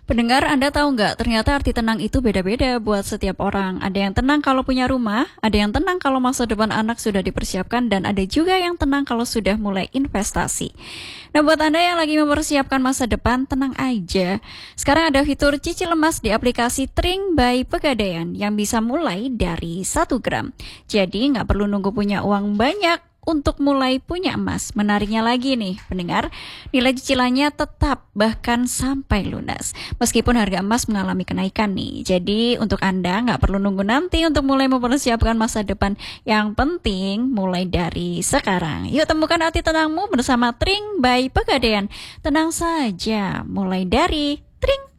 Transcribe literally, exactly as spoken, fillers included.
Pendengar, Anda tahu nggak, ternyata arti tenang itu beda-beda buat setiap orang. Ada yang tenang kalau punya rumah, ada yang tenang kalau masa depan anak sudah dipersiapkan, dan ada juga yang tenang kalau sudah mulai investasi. Nah, buat Anda yang lagi mempersiapkan masa depan, tenang aja. Sekarang ada fitur cicil lemas di aplikasi Tring by Pegadaian yang bisa mulai dari satu gram. Jadi nggak perlu nunggu punya uang banyak untuk mulai punya emas. Menariknya lagi nih, pendengar, nilai cicilannya tetap bahkan sampai lunas. Meskipun harga emas mengalami kenaikan nih. Jadi untuk Anda nggak perlu nunggu nanti untuk mulai mempersiapkan masa depan. Yang penting mulai dari sekarang. Yuk temukan arti tenangmu bersama Tring by Pegadaian. Tenang saja, mulai dari Tring.